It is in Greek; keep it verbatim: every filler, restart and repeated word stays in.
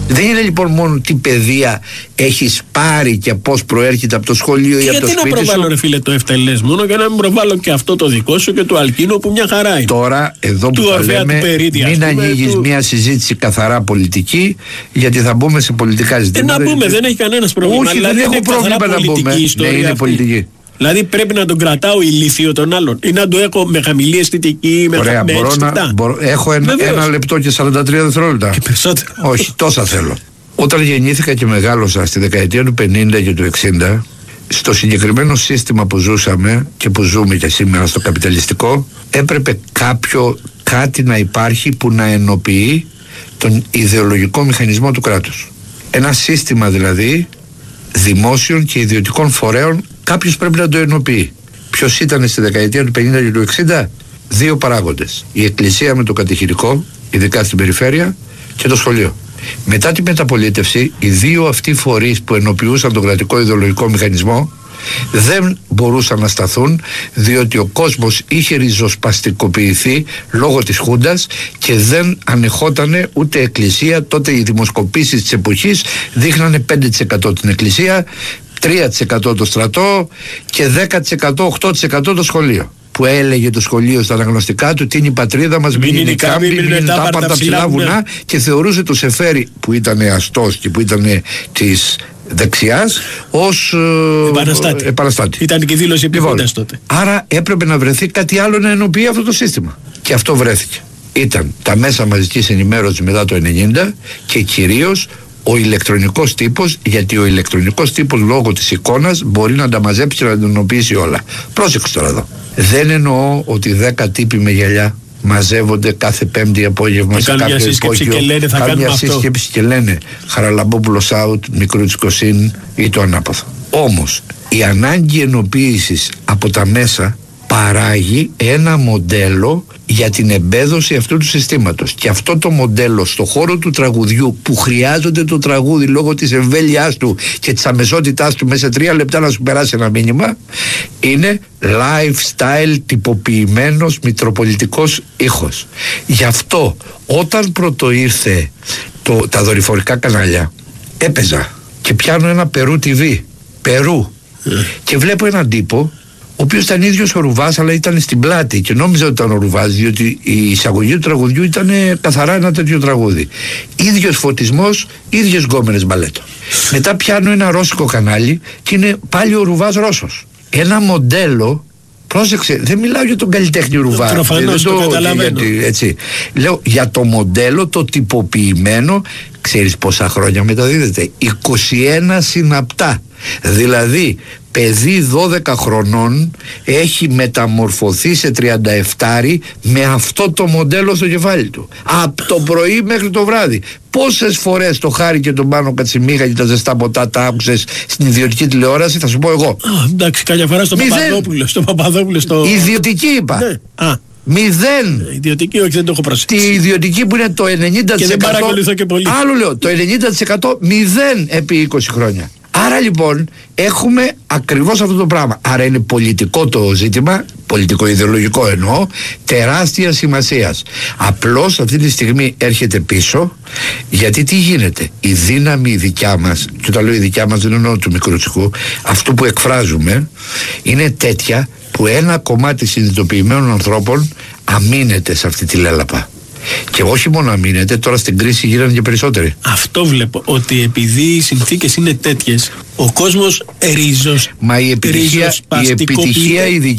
Δεν είναι λοιπόν μόνο τι παιδεία έχεις πάρει και πώς προέρχεται από το σχολείο και ή από το σπίτι σου. Γιατί να προβάλλω, ρε φίλε, το Εφτελές μόνο και να μην προβάλλω και αυτό το δικό σου και το Αλκίνο που μια χαρά είναι. Τώρα, εδώ του που τα Ορφέα, λέμε, Περίτη, μην πούμε, ανοίγεις του... μια συζήτηση καθαρά πολιτική, γιατί θα μπούμε σε πολιτικά ζητήματα. Ε, να μπούμε, δεν έχει κανένας πρόβλημα. Όχι, δηλαδή, δεν έχω πρόβλημα να μπούμε. Ναι, είναι πολιτική. Δηλαδή πρέπει να τον κρατάω ηλίθιο τον άλλον ή να το έχω με χαμηλή αισθητική, με Ωραία, χαμηλή μπορώ να, μπορώ, έχω ένα, ένα λεπτό και σαράντα τρία δευτερόλεπτα. Και περισσότερο. Όχι, τόσα θέλω. Όταν γεννήθηκα και μεγάλωσα στη δεκαετία του πενήντα και του εξήντα, στο συγκεκριμένο σύστημα που ζούσαμε και που ζούμε και σήμερα στο καπιταλιστικό, έπρεπε κάποιο κάτι να υπάρχει που να ενοποιεί τον ιδεολογικό μηχανισμό του κράτους. Ένα σύστημα δηλαδή δημόσιων και ιδιωτικών φορέων, κάποιος πρέπει να το ενοποιεί. Ποιος ήταν στη δεκαετία του πενήντα και του εξήντα? Δύο παράγοντες. Η εκκλησία με το κατηχητικό, ειδικά στην περιφέρεια, και το σχολείο. Μετά τη μεταπολίτευση, οι δύο αυτοί φορείς που ενοποιούσαν τον κρατικό ιδεολογικό μηχανισμό δεν μπορούσαν να σταθούν, διότι ο κόσμος είχε ριζοσπαστικοποιηθεί λόγω της Χούντας και δεν ανεχότανε ούτε εκκλησία. Τότε οι δημοσκοπήσεις της εποχής δείχνανε πέντε τοις εκατό την εκκλησία, τρία τοις εκατό το στρατό και δέκα τοις εκατό, οκτώ τοις εκατό το σχολείο. Που έλεγε το σχολείο στα αναγνωστικά του τι είναι η πατρίδα μας, μην είναι η κάμπη, μην είναι τα άπαρτα ψηλά βουνά, και θεωρούσε το Σεφέρι που ήταν αστός και που ήταν της δεξιάς ως επαναστάτη. επαναστάτη. Ήταν και δήλωση επιβόντας τότε. Άρα έπρεπε να βρεθεί κάτι άλλο να ενοποιεί αυτό το σύστημα. Και αυτό βρέθηκε. Ήταν τα μέσα μαζικής ενημέρωσης μετά το ενενήντα και κυρίως ο ηλεκτρονικός τύπος, γιατί ο ηλεκτρονικός τύπος λόγω της εικόνας μπορεί να τα μαζέψει και να τα ενοποιήσει όλα. Πρόσεξε τώρα εδώ. Δεν εννοώ ότι δέκα τύποι με γυαλιά μαζεύονται κάθε Πέμπτη απόγευμα σε κάποιο υπόγειο, κάνουν μια σύσκεψη και λένε Χαραλαμπόπουλος out, Μικρούτσικος in ή το ανάποδο. Όμως η ανάγκη ενοποίησης από τα μέσα παράγει ένα μοντέλο για την εμπέδωση αυτού του συστήματος. Και αυτό το μοντέλο στο χώρο του τραγουδιού, που χρειάζονται το τραγούδι λόγω της εμβέλειάς του και της αμεσότητάς του μέσα σε τρία λεπτά να σου περάσει ένα μήνυμα, είναι lifestyle τυποποιημένος μητροπολιτικός ήχος. Γι' αυτό όταν πρώτο ήρθε το, τα δορυφορικά κανάλια, έπαιζα και πιάνω ένα Περού τι βι, Περού, mm. και βλέπω έναν τύπο ο οποίος ήταν ίδιος ο Ρουβάς, αλλά ήταν στην πλάτη και νόμιζα ότι ήταν ο Ρουβάς, διότι η εισαγωγή του τραγουδιού ήταν καθαρά ένα τέτοιο τραγούδι. Ίδιος φωτισμός, ίδιες γκόμενες μπαλέτο. Μετά πιάνω ένα ρώσικο κανάλι και είναι πάλι ο Ρουβάς Ρώσος. Ένα μοντέλο, πρόσεξε, δεν μιλάω για τον καλλιτέχνη Ρουβά. Προφανώς, το, το καταλαβαίνω. Γιατί, έτσι, λέω για το μοντέλο, το τυποποιημένο. Ξέρεις πόσα χρόνια μεταδίδεται? είκοσι ένα συναπτά. Δηλαδή παιδί δώδεκα χρονών έχει μεταμορφωθεί σε τριάντα επτά με αυτό το μοντέλο στο κεφάλι του, από το πρωί μέχρι το βράδυ. Πόσες φορές το Χάρη και τον Πάνο Κατσιμίγα και τα ζεστά ποτά τα άκουσες στην ιδιωτική τηλεόραση? Θα σου πω εγώ. Α, εντάξει, κάποια φορά στο Παπαδόπουλο, στο Παπαδόπουλο στο... Ιδιωτική είπα. Ναι. Α. Μηδέν. Ιδιωτική, όχι, δεν το έχω προσέξει. Τη ιδιωτική που είναι το ενενήντα τοις εκατό. Και δεν παρακολουθώ και πολύ. Άλλο λέω, το ενενήντα τοις εκατό μηδέν επί είκοσι χρόνια. Άρα λοιπόν έχουμε ακριβώς αυτό το πράγμα. Άρα είναι πολιτικό το ζήτημα, πολιτικό-ιδεολογικό εννοώ, τεράστια σημασίας. Απλώς αυτή τη στιγμή έρχεται πίσω, γιατί τι γίνεται? Η δύναμη η δικιά μας, και όταν λέω η δικιά μας δεν εννοώ του Μικρούτσικου, αυτό που εκφράζουμε είναι τέτοια που ένα κομμάτι συνειδητοποιημένων ανθρώπων αμήνεται σε αυτή τη λέλαπα. Και όχι μόνο αμήνεται, τώρα στην κρίση γίνανε και περισσότεροι. Αυτό βλέπω, ότι επειδή οι συνθήκες είναι τέτοιες, ο κόσμος ρίζος, Μα η επιτυχία, η επιτυχία η